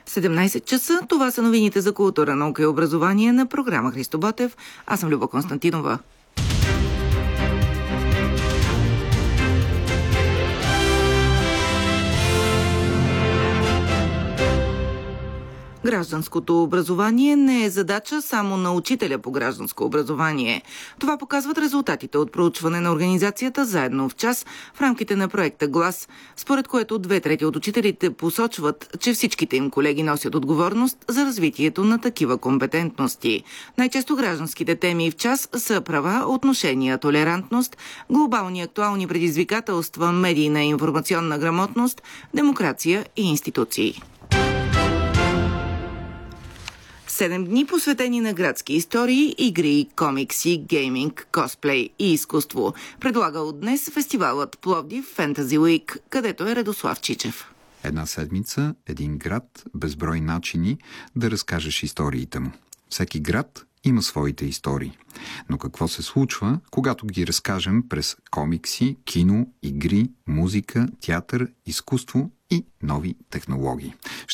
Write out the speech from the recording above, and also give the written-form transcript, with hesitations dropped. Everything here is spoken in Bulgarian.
17 часа. Това са новините за култура, наука и образование на програма Христо Ботев. Аз съм Люба Константинова. Гражданското образование не е задача само на учителя по гражданско образование. Това показват резултатите от проучване на организацията Заедно в час в рамките на проекта Глас, според което 2/3 от учителите посочват, че всичките им колеги носят отговорност за развитието на такива компетентности. Най-често гражданските теми в час са права, отношения, толерантност, глобални актуални предизвикателства, медийна и информационна грамотност, демокрация и институции. 7 дни посветени на градски истории, игри, комикси, гейминг, косплей и изкуство. Предлага от днес фестивалът Пловдив Фентази Уик, където е Радослав Чичев. Една седмица, един град, безброй начини да разкажеш историите му. Всеки град има своите истории. Но какво се случва, когато ги разкажем през комикси, кино, игри, музика, театър, изкуство и нови технологии?